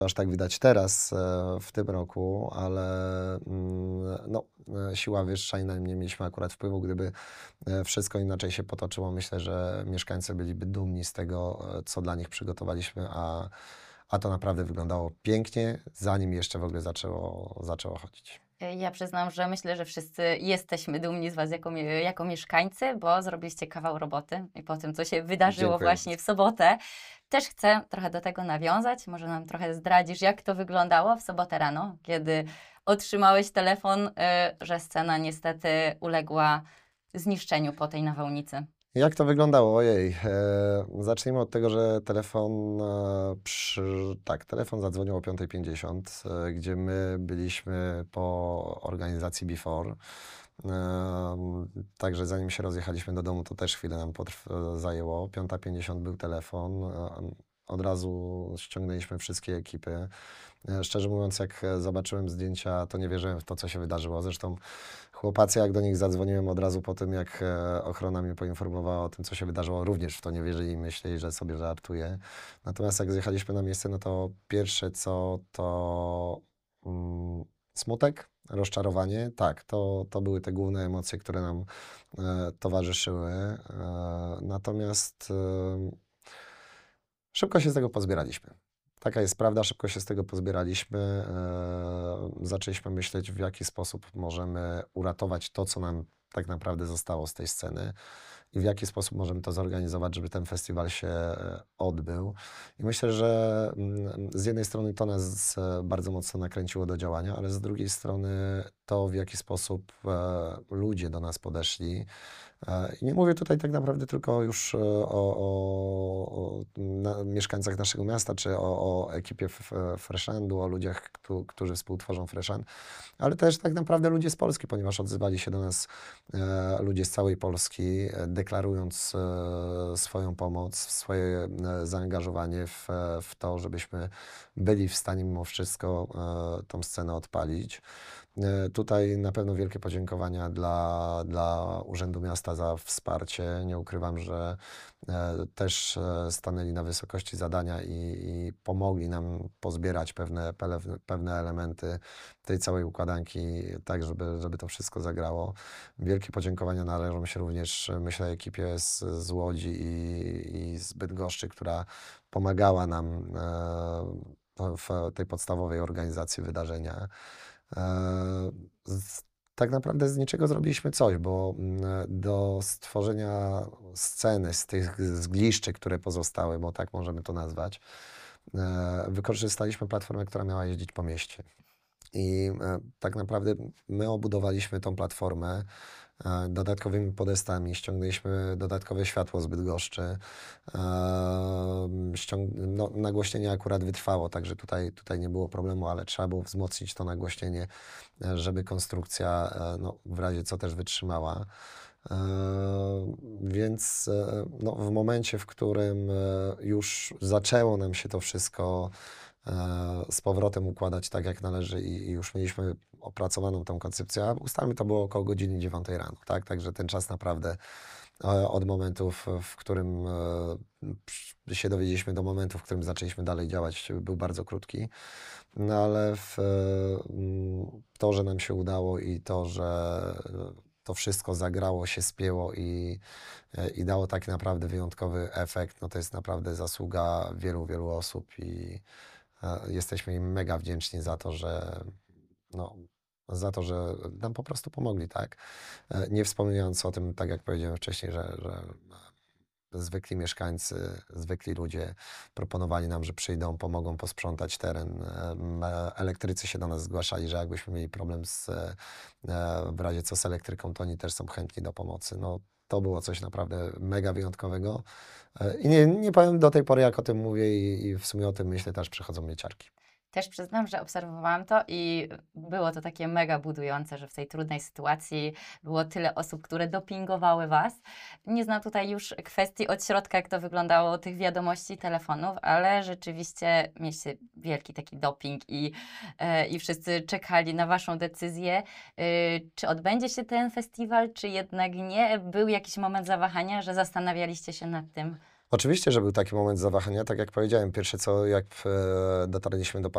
aż tak widać teraz, w tym roku, ale no, siła wyższa i na nie mieliśmy akurat wpływu. Gdyby wszystko inaczej się potoczyło, myślę, że mieszkańcy byliby dumni z tego, co dla nich przygotowaliśmy, a to naprawdę wyglądało pięknie, zanim jeszcze w ogóle zaczęło chodzić. Ja przyznam, że myślę, że wszyscy jesteśmy dumni z Was jako mieszkańcy, bo zrobiliście kawał roboty i po tym, co się wydarzyło Dziękuję właśnie bardzo. w sobotę, też chcę trochę do tego nawiązać. Może nam trochę zdradzisz, jak to wyglądało w sobotę rano, kiedy otrzymałeś telefon, że scena niestety uległa zniszczeniu po tej nawałnicy. Jak to wyglądało? Ojej, zacznijmy od tego, że telefon zadzwonił o 5:50, gdzie my byliśmy po organizacji Before. Także zanim się rozjechaliśmy do domu, to też chwilę nam zajęło. 5:50 był telefon. Od razu ściągnęliśmy wszystkie ekipy. Szczerze mówiąc, jak zobaczyłem zdjęcia, to nie wierzyłem w to, co się wydarzyło. Zresztą chłopacy, jak do nich zadzwoniłem od razu po tym, jak ochrona mnie poinformowała o tym, co się wydarzyło, również w to nie wierzyli i myśleli, że sobie żartuję. Natomiast jak zjechaliśmy na miejsce, no to pierwsze co to smutek, rozczarowanie. Tak, to były te główne emocje, które nam towarzyszyły. Natomiast szybko się z tego pozbieraliśmy. Taka jest prawda, szybko się z tego pozbieraliśmy. Zaczęliśmy myśleć, w jaki sposób możemy uratować to, co nam tak naprawdę zostało z tej sceny i w jaki sposób możemy to zorganizować, żeby ten festiwal się odbył. I myślę, że z jednej strony to nas bardzo mocno nakręciło do działania, ale z drugiej strony to, w jaki sposób ludzie do nas podeszli. I nie mówię tutaj tak naprawdę tylko już o mieszkańcach naszego miasta, czy o ekipie Freshandu, o ludziach, którzy współtworzą Freshand, ale też tak naprawdę ludzie z Polski, ponieważ odzywali się do nas ludzie z całej Polski, deklarując swoją pomoc, swoje zaangażowanie w to, żebyśmy byli w stanie mimo wszystko tą scenę odpalić. Tutaj na pewno wielkie podziękowania dla Urzędu Miasta za wsparcie. Nie ukrywam, że też stanęli na wysokości zadania i pomogli nam pozbierać pewne elementy tej całej układanki, tak żeby to wszystko zagrało. Wielkie podziękowania należą się również, myślę, ekipie z Łodzi i z Bydgoszczy, która pomagała nam w tej podstawowej organizacji wydarzenia. Tak naprawdę z niczego zrobiliśmy coś, bo do stworzenia sceny z tych zgliszczy, które pozostały, bo tak możemy to nazwać, wykorzystaliśmy platformę, która miała jeździć po mieście. I tak naprawdę my obudowaliśmy tą platformę dodatkowymi podestami, ściągnęliśmy dodatkowe światło z Bydgoszczy. No, nagłośnienie akurat wytrwało, także tutaj nie było problemu, ale trzeba było wzmocnić to nagłośnienie, żeby konstrukcja no, w razie co też wytrzymała. Więc no, w momencie, w którym już zaczęło nam się to wszystko z powrotem układać tak, jak należy i już mieliśmy opracowaną tą koncepcję, a ustalmy to było około godziny 9 rano, tak? Także ten czas naprawdę od momentu, w którym się dowiedzieliśmy, do momentu, w którym zaczęliśmy dalej działać, był bardzo krótki. No ale to, że nam się udało i to, że to wszystko zagrało, się spięło i dało taki naprawdę wyjątkowy efekt, no to jest naprawdę zasługa wielu, wielu osób i jesteśmy im mega wdzięczni za to, no, że nam po prostu pomogli, tak? Nie wspominając o tym, tak jak powiedziałem wcześniej, że zwykli mieszkańcy, zwykli ludzie proponowali nam, że przyjdą, pomogą posprzątać teren. Elektrycy się do nas zgłaszali, że jakbyśmy mieli problem w razie co z elektryką, to oni też są chętni do pomocy. No, to było coś naprawdę mega wyjątkowego. I nie powiem do tej pory, jak o tym mówię i w sumie o tym myślę, też przychodzą mnie ciarki. Też przyznam, że obserwowałam to i było to takie mega budujące, że w tej trudnej sytuacji było tyle osób, które dopingowały Was. Nie znam tutaj już kwestii od środka, jak to wyglądało, tych wiadomości, telefonów, ale rzeczywiście mieliście wielki taki doping i wszyscy czekali na Waszą decyzję. Czy odbędzie się ten festiwal, czy jednak nie? Był jakiś moment zawahania, że zastanawialiście się nad tym? Oczywiście, że był taki moment zawahania. Tak jak powiedziałem, pierwsze co, jak dotarliśmy do